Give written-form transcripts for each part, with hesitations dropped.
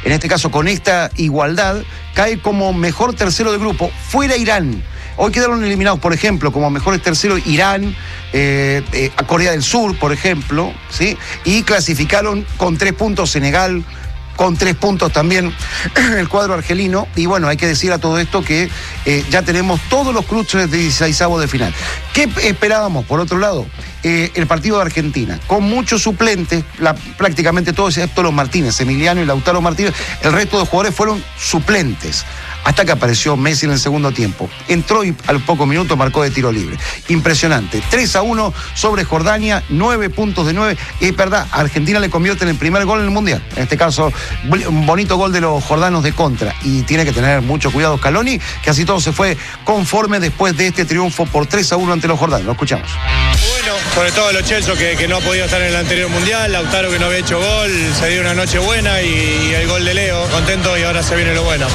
en este caso con esta igualdad, cae como mejor tercero de grupo, fuera Irán. Hoy quedaron eliminados, por ejemplo, como mejores terceros Irán, a Corea del Sur, por ejemplo, ¿sí? Y clasificaron con 3 puntos Senegal, con 3 puntos también el cuadro argelino. Y bueno, hay que decir a todo esto que ya tenemos todos los cruces de 16avos de final. ¿Qué esperábamos, por otro lado? El partido de Argentina, con muchos suplentes, prácticamente todos, excepto los Martínez, Emiliano y Lautaro Martínez, el resto de jugadores fueron suplentes. Hasta que apareció Messi en el segundo tiempo. Entró y al poco minuto marcó de tiro libre. Impresionante. 3-1 sobre Jordania, 9 puntos de 9. Y es verdad, Argentina le convierte en el primer gol en el Mundial. En este caso, un bonito gol de los jordanos de contra. Y tiene que tener mucho cuidado Scaloni, que así todo se fue conforme después de este triunfo por 3-1 ante los jordanos. Lo escuchamos. Bueno, sobre todo Lo Celso, que no ha podido estar en el anterior Mundial. Lautaro, que no había hecho gol. Se dio una noche buena y el gol de Leo. Contento, y ahora se viene lo bueno.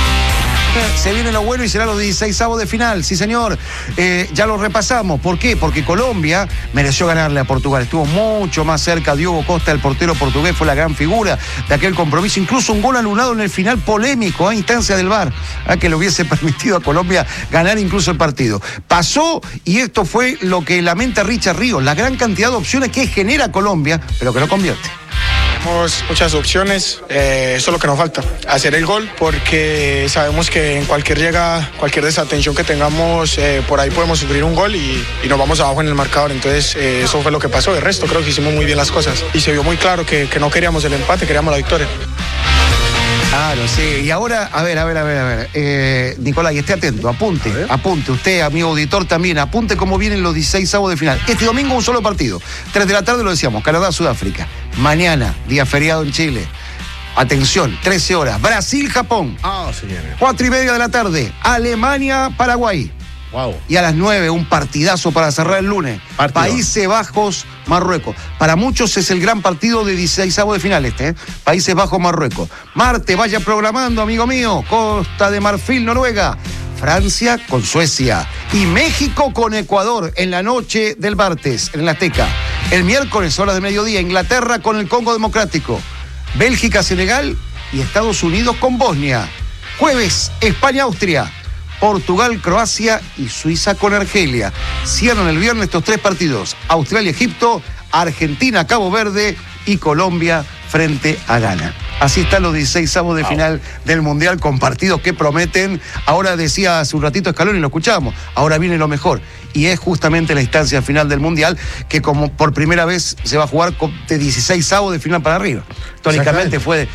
Se viene lo bueno y será los 16avos de final, sí señor. Ya lo repasamos. ¿Por qué? Porque Colombia mereció ganarle a Portugal. Estuvo mucho más cerca. Diogo Costa, el portero portugués, fue la gran figura de aquel compromiso. Incluso un gol anulado en el final polémico, a instancia del VAR, que le hubiese permitido a Colombia ganar incluso el partido. Pasó, y esto fue lo que lamenta Richard Ríos, la gran cantidad de opciones que genera Colombia, pero que no convierte. Tenemos muchas opciones, eso es lo que nos falta, hacer el gol, porque sabemos que en cualquier desatención que tengamos, por ahí podemos sufrir un gol y nos vamos abajo en el marcador. Entonces eso fue lo que pasó. El resto creo que hicimos muy bien las cosas y se vio muy claro que no queríamos el empate, queríamos la victoria. Claro, sí. Y ahora, a ver. Nicolás, y esté atento, apunte. Usted, amigo auditor, también, apunte cómo vienen los 16avos de final. Este domingo un solo partido. 3 de la tarde, lo decíamos, Canadá, Sudáfrica. Mañana, día feriado en Chile. Atención, 13 horas. Brasil, Japón. 4:30 de la tarde. Alemania, Paraguay. Wow. Y a las 9, un partidazo para cerrar el lunes. Países Bajos, Marruecos. Para muchos es el gran partido de 16avos de final Países Bajos, Marruecos. Marte, vaya programando, amigo mío. Costa de Marfil, Noruega. Francia con Suecia. Y México con Ecuador en la noche del martes, en el Azteca. El miércoles, horas de mediodía, Inglaterra con el Congo Democrático. Bélgica, Senegal y Estados Unidos con Bosnia. Jueves, España, Austria. Portugal, Croacia y Suiza con Argelia. Cierran el viernes estos 3 partidos: Australia, Egipto, Argentina, Cabo Verde y Colombia frente a Ghana. Así están los 16avos de final del Mundial, con partidos que prometen. Ahora decía hace un ratito Scaloni, lo escuchábamos, ahora viene lo mejor. Y es justamente la instancia final del Mundial, que como por primera vez se va a jugar de 16avos de final para arriba. Históricamente fue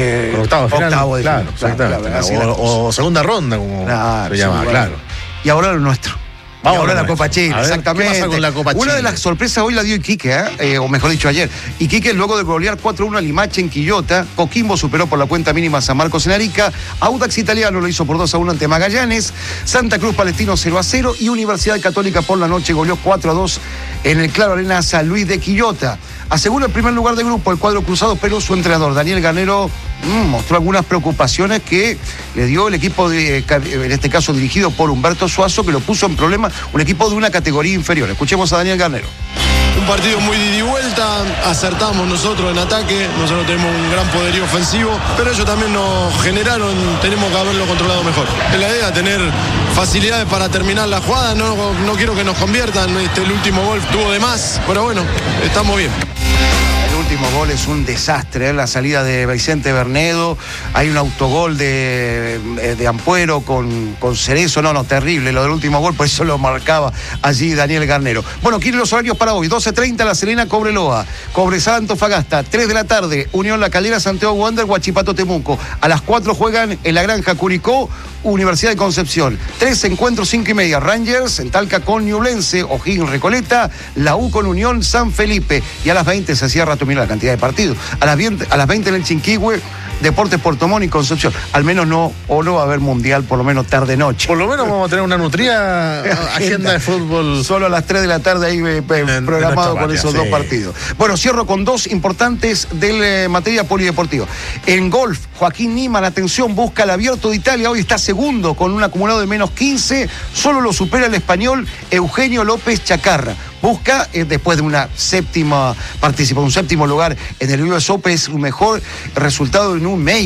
octavo de final. Claro, o segunda ronda, como se llama, claro. Y ahora lo nuestro. Y ahora la Copa Chile, exactamente. ¿Qué pasa con la Copa Chile? Una de las sorpresas hoy la dio Iquique, o mejor dicho ayer. Iquique, luego de golear 4-1 a Limache en Quillota, Coquimbo superó por la cuenta mínima a San Marcos en Arica, Audax Italiano lo hizo por 2-1 ante Magallanes, Santa Cruz Palestino 0-0 y Universidad Católica por la noche goleó 4-2 en el Claro Arena San Luis de Quillota. Asegura el primer lugar de grupo el cuadro cruzado, pero su entrenador Daniel Garnero mostró algunas preocupaciones que le dio el equipo, en este caso dirigido por Humberto Suazo, que lo puso en problema, un equipo de una categoría inferior. Escuchemos a Daniel Garnero. Un partido muy de ida y vuelta, acertamos nosotros en ataque, nosotros tenemos un gran poderío ofensivo, pero ellos también nos generaron, tenemos que haberlo controlado mejor. Es la idea, tener facilidades para terminar la jugada, no quiero que nos conviertan, el último gol tuvo de más, pero bueno, estamos bien. El último gol es un desastre, la salida de Vicente Bernedo, hay un autogol de Ampuero con Cerezo, terrible lo del último gol, por eso lo marcaba allí Daniel Garnero. Bueno, ¿quieren los horarios para hoy? 12:30 La Serena, Cobreloa, Cobresal, Antofagasta, 3 de la tarde, Unión La Calera, Santiago Wander, Huachipato, Temuco. A las 4 juegan en La Granja, Curicó, Universidad de Concepción. 3 encuentros, 5:30, Rangers en Talca con Ñublense, O'Higgins, Recoleta, la U con Unión, San Felipe. Y a las 20 se cierra, mira la cantidad de partidos. A las 20 en el Chinquihue, Deportes Puerto Montt y Concepción. Al menos no va a haber mundial, por lo menos tarde-noche. Por lo menos vamos a tener una nutrida agenda de fútbol. Solo a las 3 de la tarde ahí programado con esos 2 partidos. Bueno, cierro con 2 importantes de materia polideportiva. En golf, Joaquín Niemann, atención, busca el Abierto de Italia. Hoy está segundo con un acumulado de menos 15. Solo lo supera el español Eugenio López Chacarra. Busca, después de una séptima participación, un séptimo lugar en el US Open, es su mejor resultado en un mes.